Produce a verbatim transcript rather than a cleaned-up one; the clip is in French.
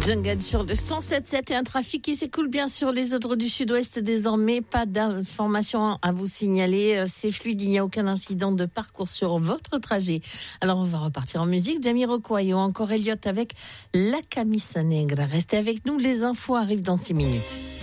Jungle sur le cent sept virgule sept et un trafic qui s'écoule bien sur les autoroutes du sud-ouest désormais. Pas d'informations à vous signaler. C'est fluide, il n'y a aucun incident de parcours sur votre trajet. Alors on va repartir en musique. Jamiroquai ou encore Elliott avec La Camisa Negra. Restez avec nous, les infos arrivent dans six minutes.